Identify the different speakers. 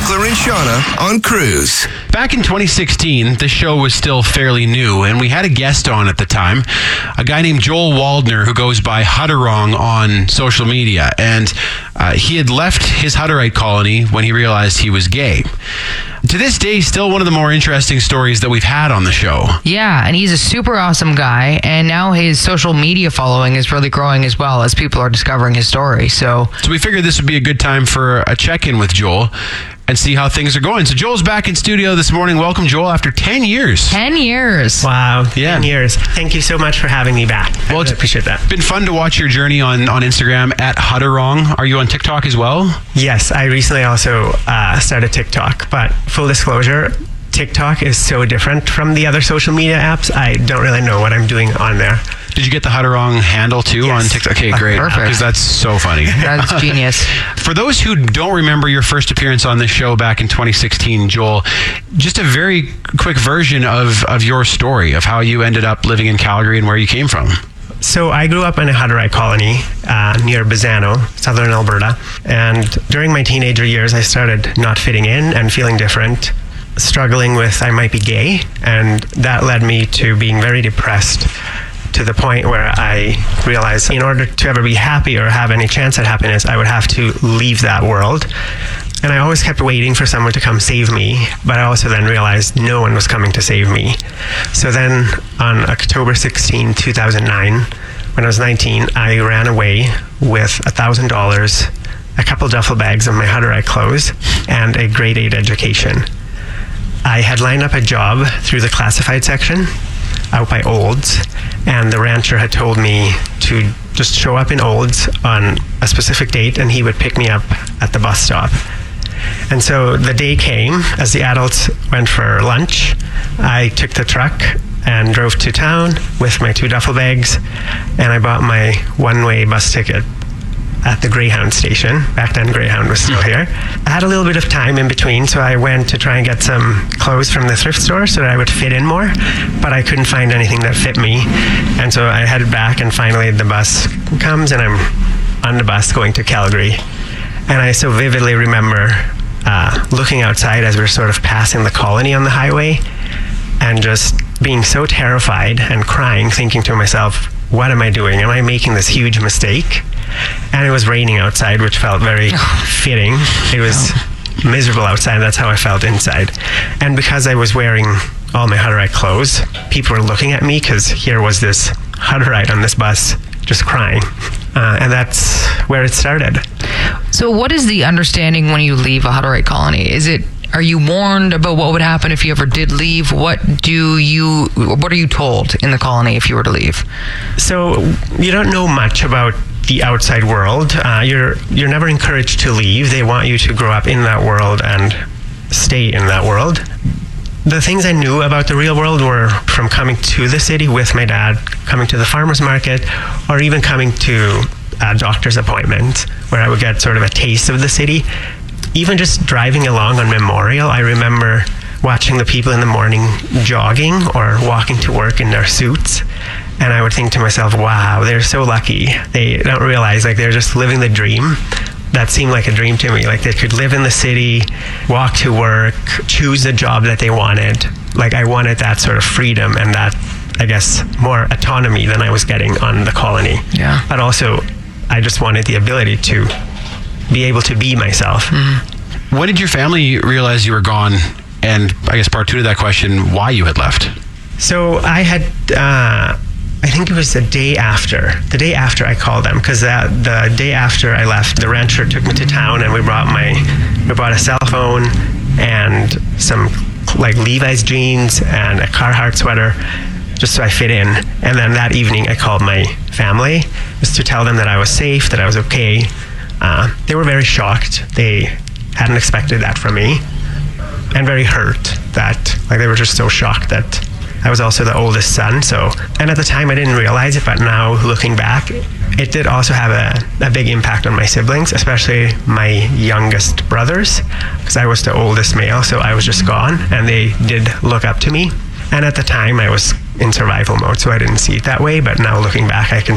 Speaker 1: Beckler and Shauna on Cruise.
Speaker 2: Back in 2016, the show was still fairly new, and we had a guest on at the time, a guy named Joel Waldner, who goes by Hutterong on social media, and he had left his Hutterite colony when he realized he was gay. To this day, still one of the more interesting stories that we've had on the show.
Speaker 3: Yeah, and he's a super awesome guy, and now his social media following is really growing as well as people are discovering his story. So
Speaker 2: we figured this would be a good time for a check-in with Joel and see how things are going. So Joel's back in studio this morning. Welcome, Joel, after 10 years.
Speaker 3: 10 years.
Speaker 4: Wow,
Speaker 2: Yeah.
Speaker 4: 10 years. Thank you so much for having me back. I really appreciate that.
Speaker 2: It's been fun to watch your journey on Instagram at Hutterong. Are you on TikTok as well?
Speaker 4: Yes, I recently also started TikTok, but full disclosure, TikTok is so different from the other social media apps. I don't really know what I'm doing on there.
Speaker 2: Did you get the Hutterong handle too on TikTok? Okay, great.
Speaker 3: Perfect.
Speaker 2: Because that's so funny.
Speaker 3: That's genius.
Speaker 2: For those who don't remember your first appearance on this show back in 2016, Joel, just a very quick version of your story, of how you ended up living in Calgary and where you came from.
Speaker 4: So I grew up in a Hutterite colony near Bizano, southern Alberta. And during my teenager years, I started not fitting in and feeling different, struggling with I might be gay. And that led me to being very depressed, to the point where I realized in order to ever be happy or have any chance at happiness, I would have to leave that world. And I always kept waiting for someone to come save me, but I also then realized no one was coming to save me. So then on October 16, 2009, when I was 19, I ran away with $1,000, a couple duffel bags of my Hutterite clothes, and a grade 8 education. I had lined up a job through the classified section out by Olds, and the rancher had told me to just show up in Olds on a specific date and he would pick me up at the bus stop. And so the day came. As the adults went for lunch, I took the truck and drove to town with my 2 duffel bags, and I bought my one-way bus ticket at the Greyhound station. Back then, Greyhound was still here. I had a little bit of time in between, so I went to try and get some clothes from the thrift store so that I would fit in more, but I couldn't find anything that fit me. And so I headed back, and finally the bus comes, and I'm on the bus going to Calgary. And I so vividly remember looking outside as we were sort of passing the colony on the highway, and just being so terrified and crying, thinking to myself, what am I doing? Am I making this huge mistake? And it was raining outside, which felt very fitting. It was miserable outside. That's how I felt inside. And because I was wearing all my Hutterite clothes, people were looking at me because here was this Hutterite on this bus just crying. And that's where it started.
Speaker 3: So what is the understanding when you leave a Hutterite colony? Are you warned about what would happen if you ever did leave? What are you told in the colony if you were to leave?
Speaker 4: So you don't know much about the outside world. You're never encouraged to leave. They want you to grow up in that world and stay in that world. The things I knew about the real world were from coming to the city with my dad, coming to the farmer's market, or even coming to a doctor's appointment where I would get sort of a taste of the city. Even just driving along on Memorial, I remember watching the people in the morning jogging or walking to work in their suits. And I would think to myself, wow, they're so lucky. They don't realize, like, they're just living the dream. That seemed like a dream to me. Like, they could live in the city, walk to work, choose the job that they wanted. Like, I wanted that sort of freedom and that, I guess, more autonomy than I was getting on the colony.
Speaker 3: Yeah.
Speaker 4: But also, I just wanted the ability to be able to be myself.
Speaker 3: Mm-hmm.
Speaker 2: When did your family realize you were gone? And I guess part 2 to that question, why you had left?
Speaker 4: So I had, I think it was the day after I called them, because the day after I left, the rancher took me to town and we bought a cell phone and some like Levi's jeans and a Carhartt sweater just so I fit in. And then that evening I called my family just to tell them that I was safe, that I was okay. They were very shocked. They hadn't expected that from me, and very hurt that, like, they were just so shocked that I was also the oldest son. So, and at the time I didn't realize it, but now looking back, it did also have a big impact on my siblings, especially my youngest brothers, because I was the oldest male, so I was just gone, and they did look up to me. And at the time I was in survival mode, so I didn't see it that way, but now looking back, I can